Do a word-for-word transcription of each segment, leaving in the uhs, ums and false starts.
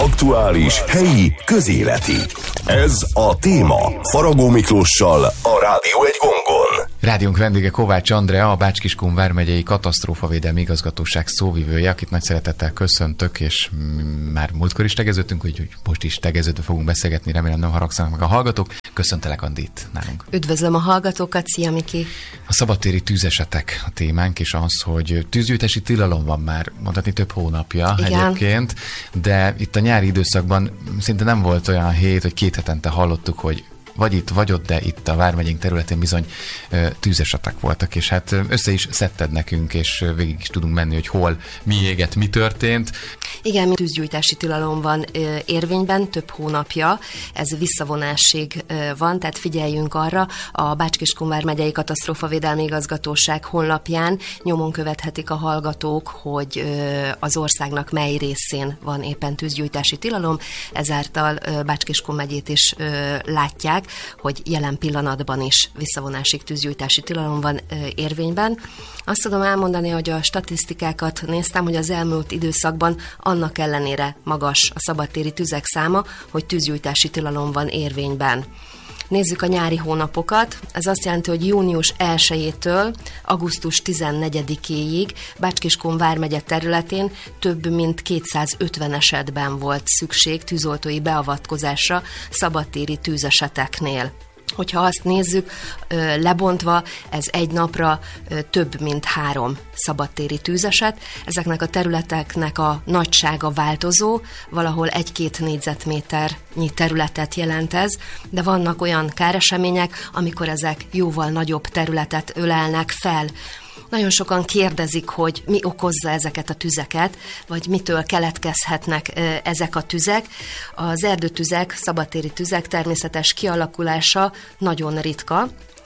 Aktuális, helyi, közéleti. Ez a téma Faragó Miklóssal a Rádió egy gongon. Rádiónk vendége Kovács Andrea, a Bács-Kiskun vármegyei katasztrófavédelmi igazgatóság szóvivője, akit nagy szeretettel köszöntök, és már múltkor is tegeződtünk, úgyhogy most is tegeződve fogunk beszélgetni, remélem nem haragszanak meg a hallgatók. Köszöntelek, Andit, nálunk. Üdvözlöm a hallgatókat, szia Miki! A szabadtéri tűzesetek a témánk, és az, hogy tűzgyújtási tilalom van már, mondhatni több hónapja. Igen. Egyébként, de itt a nyári időszakban szinte nem volt olyan hét, hogy két hetente hallottuk, hogy vagy itt, vagy ott, de itt a vármegyénk területén bizony tűzesetek voltak, és hát össze is szedted nekünk, és végig is tudunk menni, hogy hol, mi égett, mi történt. Igen, tűzgyújtási tilalom van érvényben több hónapja, ez visszavonásig van, tehát figyeljünk arra, a Bács-Kiskun vármegyei katasztrófavédelmi igazgatóság honlapján nyomon követhetik a hallgatók, hogy az országnak mely részén van éppen tűzgyújtási tilalom, ezáltal Bács-Kiskun megyét is látják, hogy jelen pillanatban is visszavonásig tűzgyújtási tilalom van érvényben. Azt tudom elmondani, hogy a statisztikákat néztem, hogy az elmúlt időszakban annak ellenére magas a szabadtéri tüzek száma, hogy tűzgyújtási tilalom van érvényben. Nézzük a nyári hónapokat. Ez azt jelenti, hogy június elsejétől augusztus tizennegyedikéig Bács-Kiskun vármegye területén több mint kétszázötven esetben volt szükség tűzoltói beavatkozásra szabadtéri tűzeseteknél. Hogyha azt nézzük, lebontva, ez egy napra több mint három szabadtéri tűzeset. Ezeknek a területeknek a nagysága változó, valahol egy-két négyzetméternyi területet jelent ez, de vannak olyan káresemények, amikor ezek jóval nagyobb területet ölelnek fel. Nagyon sokan kérdezik, hogy mi okozza ezeket a tüzeket, vagy mitől keletkezhetnek ezek a tüzek. Az erdőtüzek, szabadtéri tüzek természetes kialakulása nagyon ritka.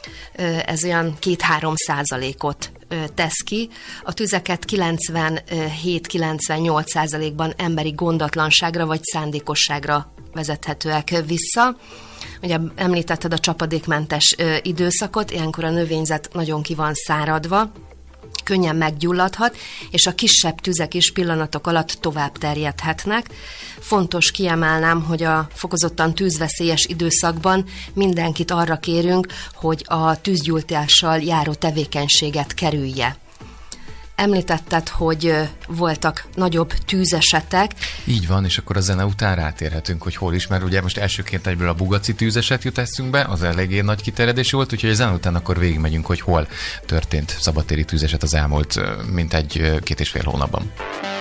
Ez olyan két-három százalékot tesz ki. A tüzeket kilencvenhét-kilencvennyolc százalékban emberi gondatlanságra vagy szándékosságra vezethetőek vissza. Ugye említetted a csapadékmentes időszakot, ilyenkor a növényzet nagyon ki van száradva, könnyen meggyulladhat, és a kisebb tüzek is pillanatok alatt tovább terjedhetnek. Fontos kiemelnem, hogy a fokozottan tűzveszélyes időszakban mindenkit arra kérünk, hogy a tűzgyújtással járó tevékenységet kerülje. Említetted, hogy voltak nagyobb tűzesetek. Így van, és akkor a zene után rátérhetünk, hogy hol is, mert ugye most elsőként egyből a bugaci tűzeset jut eszünkbe, az eléggé nagy kiterjedés volt, úgyhogy a zene után akkor végigmegyünk, hogy hol történt szabadtéri tűzeset az elmúlt mintegy két és fél hónapban.